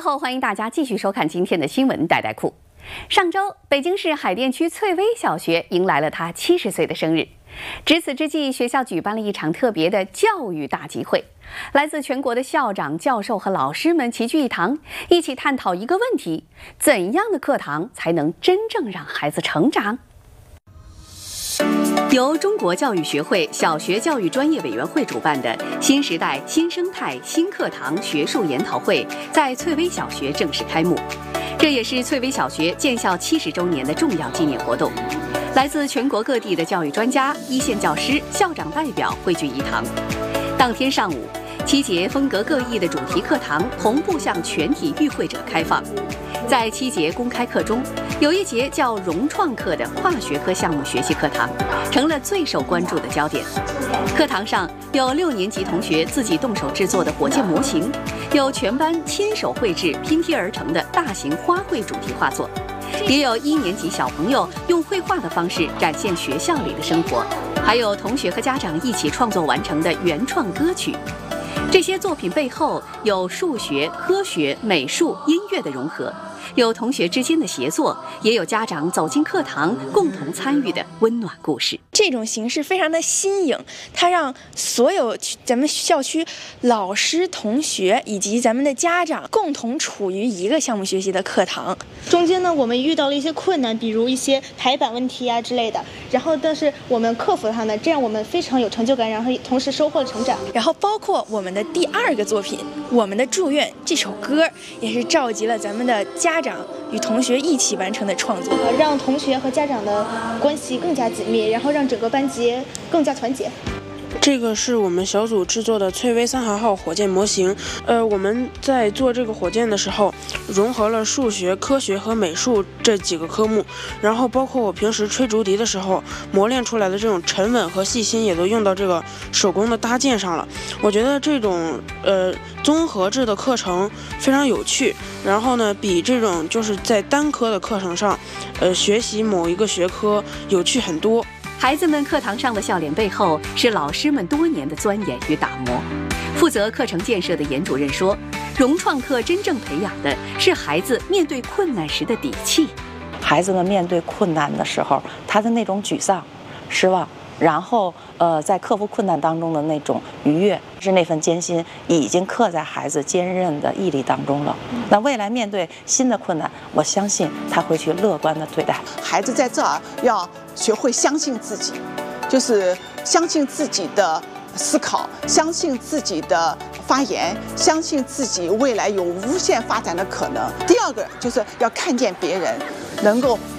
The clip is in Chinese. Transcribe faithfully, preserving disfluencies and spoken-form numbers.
后，欢迎大家继续收看今天的新闻带带库。上周，北京市海淀区翠微小学迎来了他七十岁的生日。值此之际，学校举办了一场特别的教育大集会，来自全国的校长、教授和老师们齐聚一堂，一起探讨一个问题：怎样的课堂才能真正让孩子成长？由中国教育学会小学教育专业委员会主办的新时代新生态新课堂学术研讨会在翠微小学正式开幕，这也是翠微小学建校七十周年的重要纪念活动。来自全国各地的教育专家、一线教师、校长代表汇聚一堂。当天上午，七节风格各异的主题课堂同步向全体与会者开放。在七节公开课中，有一节叫融创课的跨学科项目学习课堂，成了最受关注的焦点。课堂上有六年级同学自己动手制作的火箭模型，有全班亲手绘制拼贴而成的大型花卉主题画作，也有一年级小朋友用绘画的方式展现学校里的生活，还有同学和家长一起创作完成的原创歌曲。这些作品背后有数学、科学、美术、音乐的融合，有同学之间的协作，也有家长走进课堂共同参与的温暖故事。 这种形式非常的新颖，它让所有咱们校区老师、同学以及咱们的家长共同处于一个项目学习的课堂。 中间呢，我们遇到了一些困难，比如一些排版问题啊之类的，然后但是我们克服了它呢，这样我们非常有成就感，然后同时收获了成长。 然后包括我们的第二个作品《我们的祝愿》这首歌，也是召集了咱们的家长与同学一起完成的创作， 让同学和家长的关系更加紧密，然后让整个班级更加团结。 这个是我们小组制作的翠微三航号火箭模型。呃，我们在做这个火箭的时候，融合了数学、科学和美术这几个科目，然后包括我平时吹竹笛的时候磨练出来的这种沉稳和细心，也都用到这个手工的搭建上了。我觉得这种呃综合制的课程非常有趣，然后呢，比这种就是在单科的课程上，呃，学习某一个学科有趣很多。 孩子们课堂上的笑脸背后，是老师们多年的钻研与打磨。负责课程建设的严主任说，融创课真正培养的是孩子面对困难时的底气。 孩子们面对困难的时候，他的那种沮丧、失望，然后呃，在克服困难当中的那种愉悦，是那份艰辛，已经刻在孩子坚韧的毅力当中了。那未来面对新的困难，我相信他会去乐观的对待。 孩子在这儿要学会相信自己，就是相信自己的思考，相信自己的发言，相信自己未来有无限发展的可能。第二个就是要看见别人，能够